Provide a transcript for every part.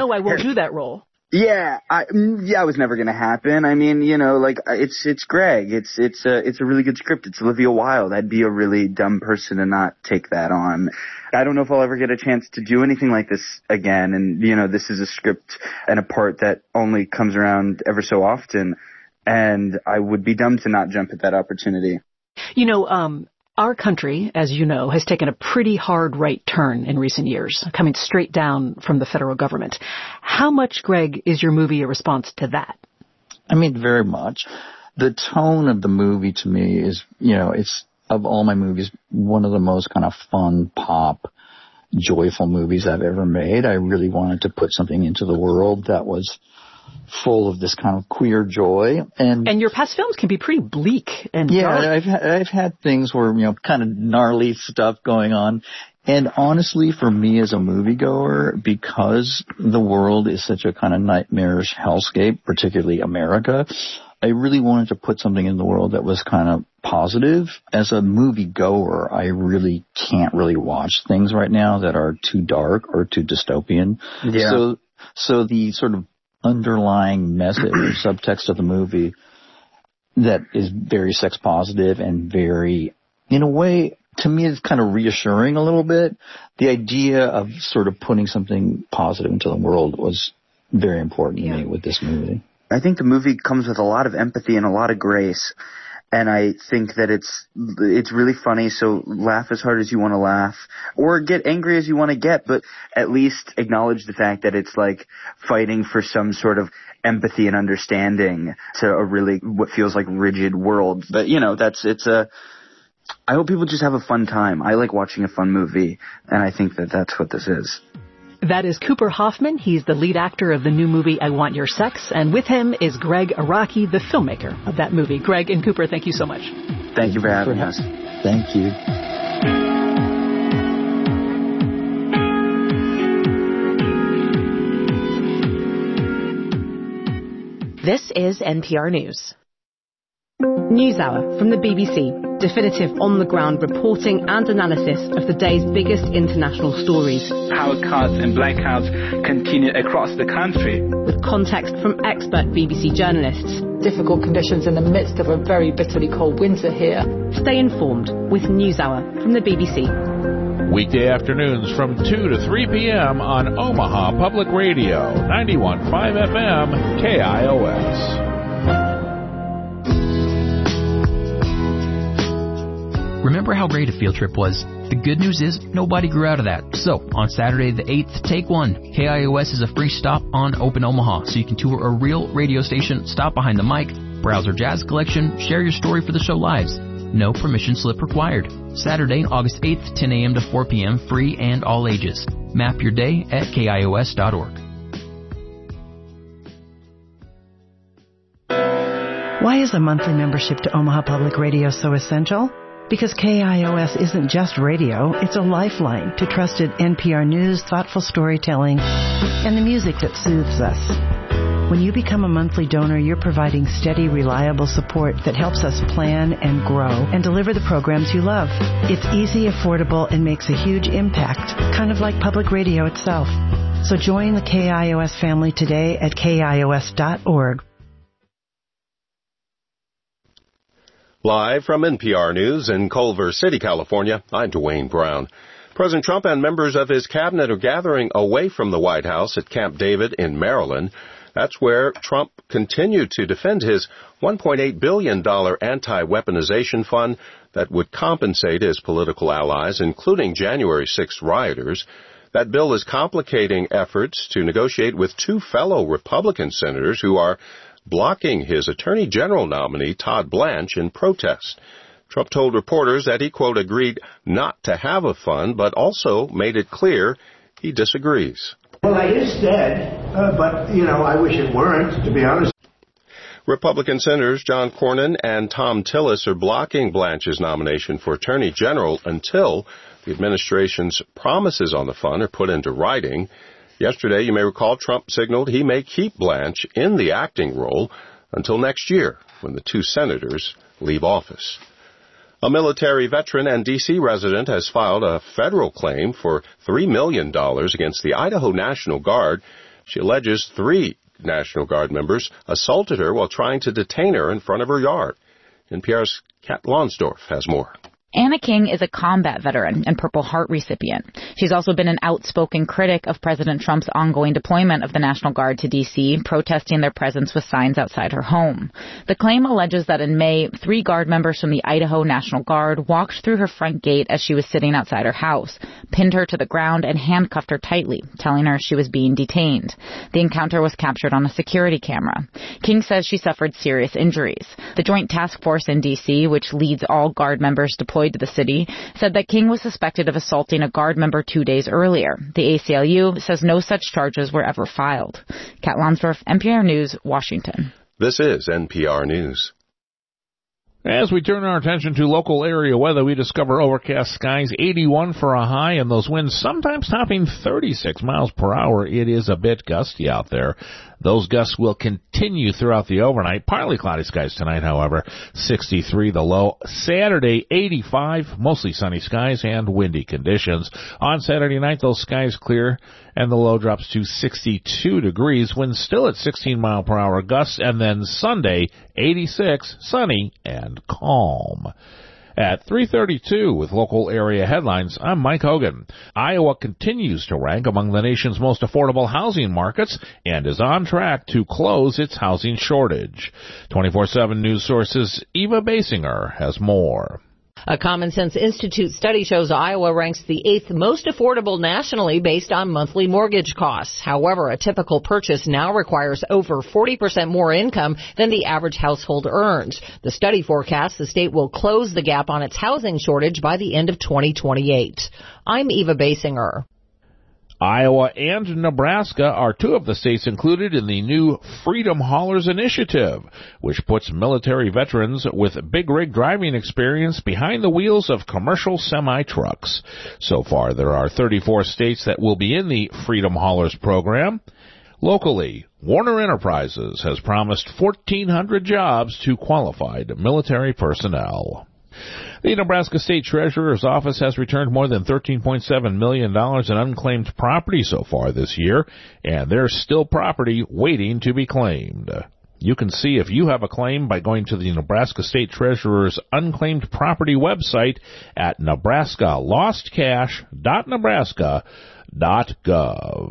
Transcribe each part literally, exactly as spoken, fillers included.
know I won't do that role. Yeah, I, yeah, it was never going to happen. I mean, you know, like, it's it's Greg. It's it's a, it's a really good script. It's Olivia Wilde. I'd be a really dumb person to not take that on. I don't know if I'll ever get a chance to do anything like this again. And, you know, this is a script and a part that only comes around ever so often. And I would be dumb to not jump at that opportunity. You know, um... our country, as you know, has taken a pretty hard right turn in recent years, coming straight down from the federal government. How much, Greg, is your movie a response to that? I mean, very much. The tone of the movie to me is, you know, it's, of all my movies, one of the most kind of fun, pop, joyful movies I've ever made. I really wanted to put something into the world that was full of this kind of queer joy. And and your past films can be pretty bleak and yeah, dark. I've had, I've had things where, you know, kind of gnarly stuff going on. And honestly, for me as a moviegoer, because the world is such a kind of nightmarish hellscape, particularly America, I really wanted to put something in the world that was kind of positive. As a moviegoer, I really can't really watch things right now that are too dark or too dystopian. Yeah. So, so the sort of underlying message or subtext of the movie that is very sex positive and very, in a way, to me, it's kind of reassuring a little bit. The idea of sort of putting something positive into the world was very important yeah. to me with this movie. I think the movie comes with a lot of empathy and a lot of grace. And I think that it's it's really funny, so laugh as hard as you want to laugh, or get angry as you want to get, but at least acknowledge the fact that it's like fighting for some sort of empathy and understanding to a really, what feels like rigid world. But, you know, that's, it's a, I hope people just have a fun time. I like watching a fun movie, and I think that that's what this is. That is Cooper Hoffman. He's the lead actor of the new movie I Want Your Sex. And with him is Greg Araki, the filmmaker of that movie. Greg and Cooper, thank you so much. Thank you for having us. Thank you. This is N P R News. NewsHour from the B B C. Definitive on-the-ground reporting and analysis of the day's biggest international stories. Power cuts and blackouts continue across the country. With context from expert B B C journalists. Difficult conditions in the midst of a very bitterly cold winter here. Stay informed with NewsHour from the B B C. Weekday afternoons from two to three p.m. on Omaha Public Radio, ninety-one point five F M, K I O S. Remember how great a field trip was? The good news is nobody grew out of that. So, on Saturday the eighth, take one. K I O S is a free stop on Open Omaha, so you can tour a real radio station, stop behind the mic, browse our jazz collection, share your story for the show lives. No permission slip required. Saturday, August eighth, ten a.m. to four p.m., free and all ages. Map your day at K I O S dot org. Why is a monthly membership to Omaha Public Radio so essential? Because K I O S isn't just radio, it's a lifeline to trusted N P R news, thoughtful storytelling, and the music that soothes us. When you become a monthly donor, you're providing steady, reliable support that helps us plan and grow and deliver the programs you love. It's easy, affordable, and makes a huge impact, kind of like public radio itself. So join the K I O S family today at K I O S dot org. Live from N P R News in Culver City, California, I'm Dwayne Brown. President Trump and members of his cabinet are gathering away from the White House at Camp David in Maryland. That's where Trump continued to defend his one point eight billion dollars anti-weaponization fund that would compensate his political allies, including January sixth rioters. That bill is complicating efforts to negotiate with two fellow Republican senators who are blocking his Attorney General nominee, Todd Blanche, in protest. Trump told reporters that he, quote, agreed not to have a fund, but also made it clear he disagrees. Well, I is dead, uh, but, you know, I wish it weren't, to be honest. Republican Senators John Cornyn and Tom Tillis are blocking Blanche's nomination for Attorney General until the administration's promises on the fund are put into writing. Yesterday, you may recall, Trump signaled he may keep Blanche in the acting role until next year, when the two senators leave office. A military veteran and D C resident has filed a federal claim for three million dollars against the Idaho National Guard. She alleges three National Guard members assaulted her while trying to detain her in front of her yard. N P R's Kat Lonsdorf has more. Anna King is a combat veteran and Purple Heart recipient. She's also been an outspoken critic of President Trump's ongoing deployment of the National Guard to D C, protesting their presence with signs outside her home. The claim alleges that in May, three Guard members from the Idaho National Guard walked through her front gate as she was sitting outside her house, pinned her to the ground, and handcuffed her tightly, telling her she was being detained. The encounter was captured on a security camera. King says she suffered serious injuries. The Joint Task Force in D C, which leads all Guard members deployed to the city, said that King was suspected of assaulting a Guard member two days earlier. The A C L U says no such charges were ever filed. Kat Lonsdorf, N P R News, Washington. This is N P R News. As we turn our attention to local area weather, we discover overcast skies, eighty-one for a high, and those winds sometimes topping thirty-six miles per hour. It is a bit gusty out there. Those gusts will continue throughout the overnight. Partly cloudy skies tonight, however. sixty-three the low. Saturday, eighty-five, mostly sunny skies and windy conditions. On Saturday night, those skies clear, and the low drops to sixty-two degrees. Winds still at sixteen mile per hour gusts. And then Sunday, eighty-six, sunny and calm. At three thirty-two with local area headlines, I'm Mike Hogan. Iowa continues to rank among the nation's most affordable housing markets and is on track to close its housing shortage. twenty-four seven News Source's Eva Basinger has more. A Common Sense Institute study shows Iowa ranks the eighth most affordable nationally based on monthly mortgage costs. However, a typical purchase now requires over forty percent more income than the average household earns. The study forecasts the state will close the gap on its housing shortage by the end of twenty twenty-eight. I'm Eva Basinger. Iowa and Nebraska are two of the states included in the new Freedom Haulers Initiative, which puts military veterans with big rig driving experience behind the wheels of commercial semi-trucks. So far, there are thirty-four states that will be in the Freedom Haulers program. Locally, Warner Enterprises has promised fourteen hundred jobs to qualified military personnel. The Nebraska State Treasurer's Office has returned more than thirteen point seven million dollars in unclaimed property so far this year, and there's still property waiting to be claimed. You can see if you have a claim by going to the Nebraska State Treasurer's Unclaimed Property website at nebraska lost cash dot nebraska dot gov.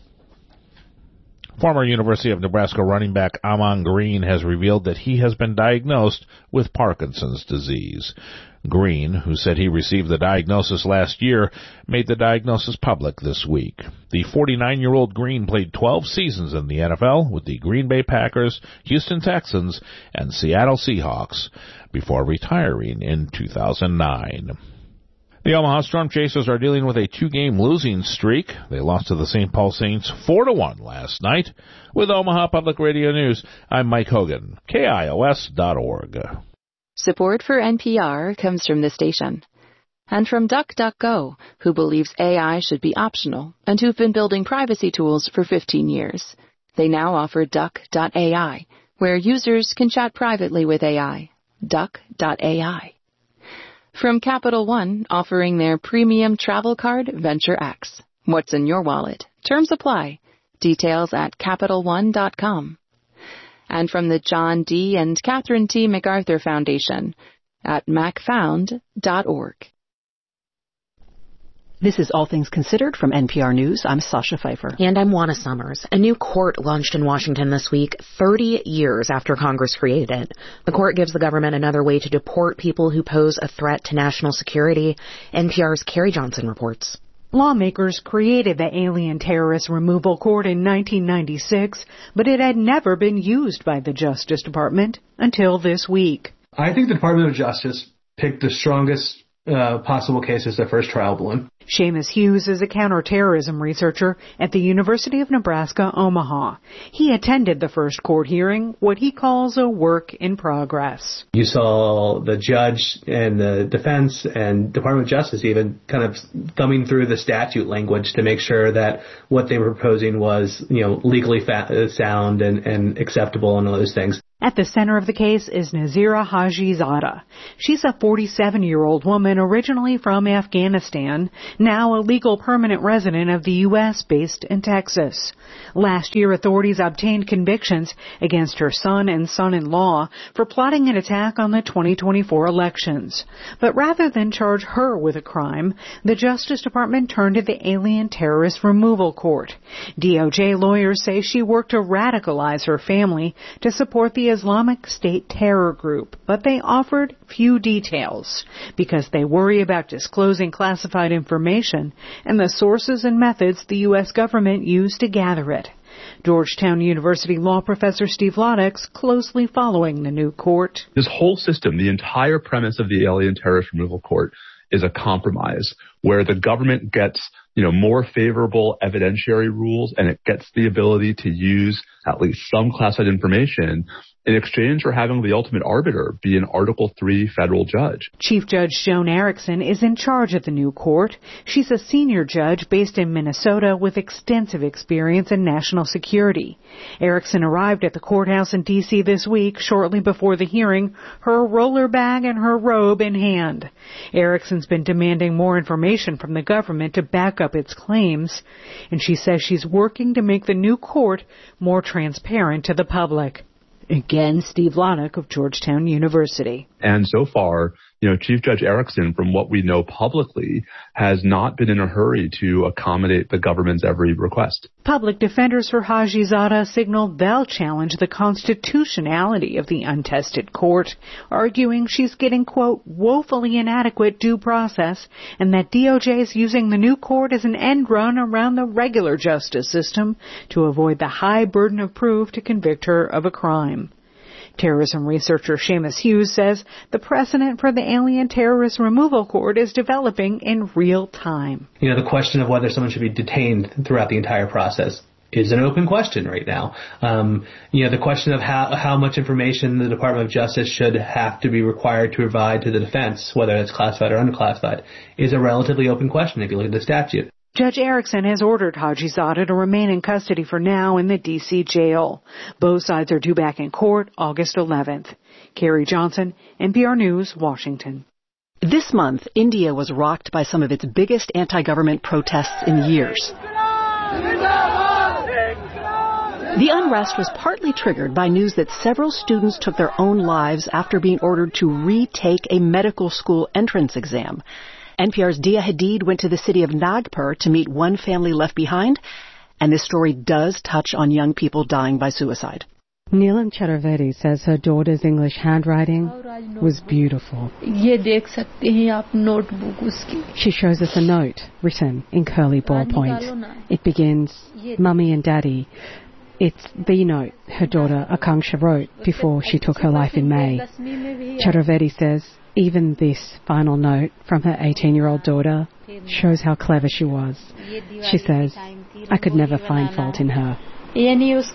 Former University of Nebraska running back Amon Green has revealed that he has been diagnosed with Parkinson's disease. Green, who said he received the diagnosis last year, made the diagnosis public this week. The forty-nine-year-old Green played twelve seasons in the N F L with the Green Bay Packers, Houston Texans, and Seattle Seahawks before retiring in two thousand nine. The Omaha Storm Chasers are dealing with a two-game losing streak. They lost to the Saint Paul Saints four to one last night. With Omaha Public Radio News, I'm Mike Hogan, K I O S dot org. Support for N P R comes from the station. And from DuckDuckGo, who believes A I should be optional and who've been building privacy tools for fifteen years. They now offer Duck dot A I, where users can chat privately with A I. Duck dot A I. From Capital One, offering their premium travel card, Venture X. What's in your wallet? Terms apply. Details at Capital One dot com. And from the John D. and Catherine T. MacArthur Foundation at mac found dot org. This is All Things Considered from N P R News. I'm Sasha Pfeiffer. And I'm Juana Summers. A new court launched in Washington this week, thirty years after Congress created it. The court gives the government another way to deport people who pose a threat to national security. N P R's Carrie Johnson reports. Lawmakers created the Alien Terrorist Removal Court in nineteen ninety-six, but it had never been used by the Justice Department until this week. I think the Department of Justice picked the strongest uh, possible case as their first trial balloon. Seamus Hughes is a counterterrorism researcher at the University of Nebraska, Omaha. He attended the first court hearing, what he calls a work in progress. You saw the judge and the defense and Department of Justice even kind of thumbing through the statute language to make sure that what they were proposing was, you know, legally fa- sound and, and acceptable and all those things. At the center of the case is Nazira Hajizada. She's a forty-seven-year-old woman originally from Afghanistan, now a legal permanent resident of the U S based in Texas. Last year, authorities obtained convictions against her son and son-in-law for plotting an attack on the twenty twenty-four elections. But rather than charge her with a crime, the Justice Department turned to the Alien Terrorist Removal Court. D O J lawyers say she worked to radicalize her family to support the Islamic State terror group, but they offered few details because they worry about disclosing classified information and the sources and methods the U S government used to gather it. Georgetown University law professor Steve Lodex closely following the new court. This whole system, the entire premise of the Alien Terrorist Removal Court, is a compromise where the government gets, you know, more favorable evidentiary rules and it gets the ability to use at least some classified information in exchange for having the ultimate arbiter be an Article three federal judge. Chief Judge Joan Erickson is in charge of the new court. She's a senior judge based in Minnesota with extensive experience in national security. Erickson arrived at the courthouse in D C this week, shortly before the hearing, her roller bag and her robe in hand. Erickson's been demanding more information from the government to back up its claims, and she says she's working to make the new court more transparent to the public. Again, Steve Lonick of Georgetown University. And so far, you know, Chief Judge Erickson, from what we know publicly, has not been in a hurry to accommodate the government's every request. Public defenders for Hajizada signaled they'll challenge the constitutionality of the untested court, arguing she's getting, quote, woefully inadequate due process, and that D O J is using the new court as an end run around the regular justice system to avoid the high burden of proof to convict her of a crime. Terrorism researcher Seamus Hughes says the precedent for the Alien Terrorist Removal Court is developing in real time. You know, the question of whether someone should be detained throughout the entire process is an open question right now. Um, you know, the question of how how much information the Department of Justice should have to be required to provide to the defense, whether it's classified or unclassified, is a relatively open question if you look at the statute. Judge Erickson has ordered Hajizada to remain in custody for now in the D C jail. Both sides are due back in court August eleventh. Carrie Johnson, N P R News, Washington. This month, India was rocked by some of its biggest anti-government protests in years. The unrest was partly triggered by news that several students took their own lives after being ordered to retake a medical school entrance exam. N P R's Dia Hadid went to the city of Nagpur to meet one family left behind, and this story does touch on young people dying by suicide. Neelam Chaturvedi says her daughter's English handwriting was beautiful. She shows us a note written in curly ballpoint. It begins, Mummy and Daddy. It's the note her daughter Akanksha wrote before she took her life in May. Chaturvedi says, even this final note from her eighteen-year-old daughter shows how clever she was. She says, I could never find fault in her. She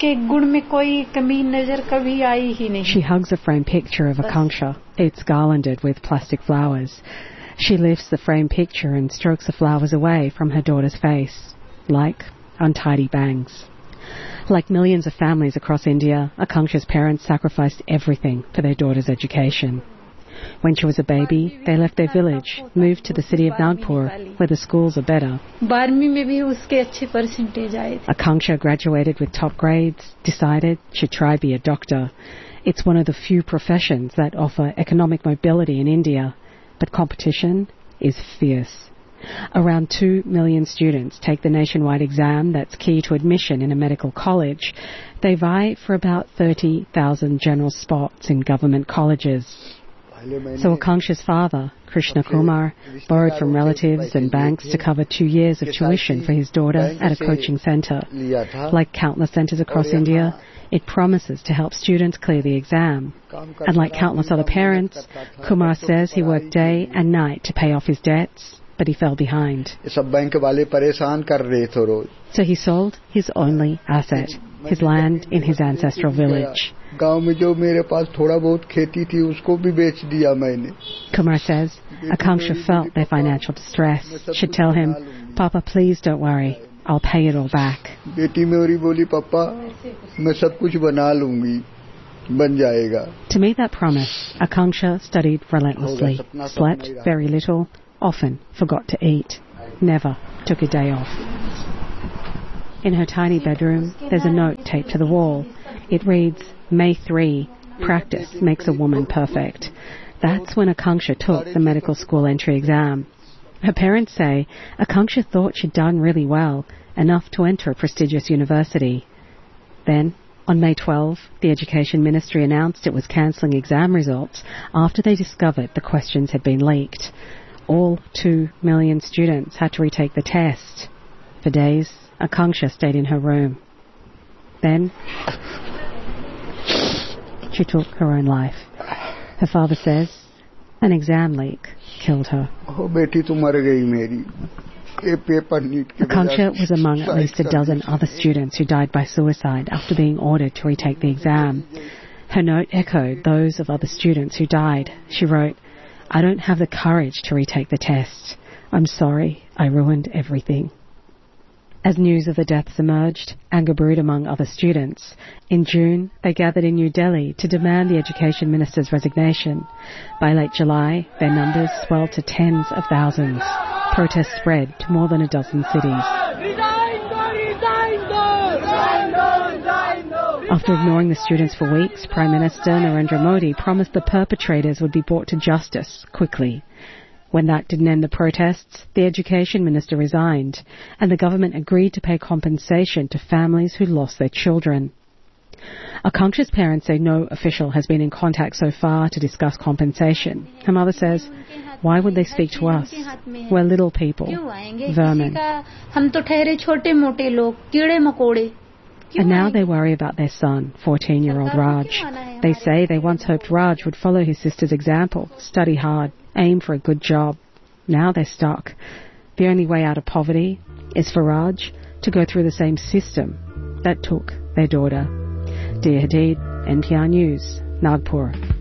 hugs a framed picture of Akanksha. It's garlanded with plastic flowers. She lifts the framed picture and strokes the flowers away from her daughter's face, like untidy bangs. Like millions of families across India, Akanksha's parents sacrificed everything for their daughter's education. When she was a baby, they left their village, moved to the city of Nagpur, where the schools are better. Akanksha graduated with top grades, decided she'd try be a doctor. It's one of the few professions that offer economic mobility in India, but competition is fierce. Around two million students take the nationwide exam that's key to admission in a medical college. They vie for about thirty thousand general spots in government colleges. So Akanksha's father, Krishna Kumar, borrowed from relatives and banks to cover two years of tuition for his daughter at a coaching centre. Like countless centres across India, it promises to help students clear the exam. And like countless other parents, Kumar says he worked day and night to pay off his debts, but he fell behind. So he sold his only asset, his land in his ancestral village. Kumar says Akanksha felt their financial distress. She'd tell him, Papa, please don't worry, I'll pay it all back. To meet that promise, Akanksha studied relentlessly, slept very little, often forgot to eat, never took a day off. In her tiny bedroom, there's a note taped to the wall. It reads, May third, practice makes a woman perfect. That's when Akanksha took the medical school entry exam. Her parents say Akanksha thought she'd done really well, enough to enter a prestigious university. Then, on May twelfth, the Education Ministry announced it was cancelling exam results after they discovered the questions had been leaked. All two million students had to retake the test. For days, Akanksha stayed in her room. Then, she took her own life. Her father says an exam leak killed her. Akanksha was among at least a dozen other students who died by suicide after being ordered to retake the exam. Her note echoed those of other students who died. She wrote, I don't have the courage to retake the test. I'm sorry, I ruined everything. As news of the deaths emerged, anger brewed among other students. In June, they gathered in New Delhi to demand the Education Minister's resignation. By late July, their numbers swelled to tens of thousands. Protests spread to more than a dozen cities. After ignoring the students for weeks, Prime Minister Narendra Modi promised the perpetrators would be brought to justice quickly. When that didn't end the protests, the Education Minister resigned, and the government agreed to pay compensation to families who lost their children. Akanksha's parents say no official has been in contact so far to discuss compensation. Her mother says, why would they speak to us? We're little people, vermin. And now they worry about their son, fourteen-year-old Raj. They say they once hoped Raj would follow his sister's example, study hard, aim for a good job. Now they're stuck. The only way out of poverty is for Raj to go through the same system that took their daughter. Dia Hadid, N P R News, Nagpur.